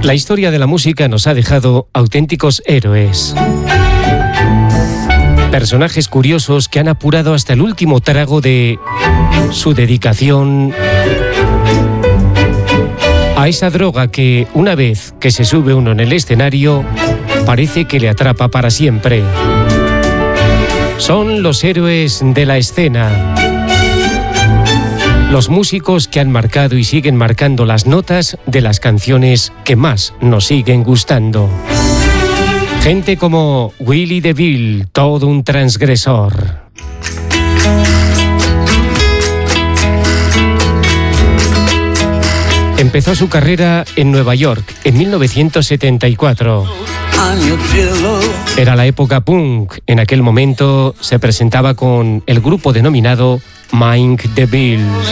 La historia de la música nos ha dejado auténticos héroes. Personajes curiosos que han apurado hasta el último trago de su dedicación a esa droga que, una vez que se sube uno en el escenario, parece que le atrapa para siempre. Son los héroes de la escena. Los músicos que han marcado y siguen marcando las notas de las canciones que más nos siguen gustando. Gente como Willie DeVille, todo un transgresor. Empezó su carrera en Nueva York en 1974. Era la época punk. En aquel momento se presentaba con el grupo denominado Mike DeVille.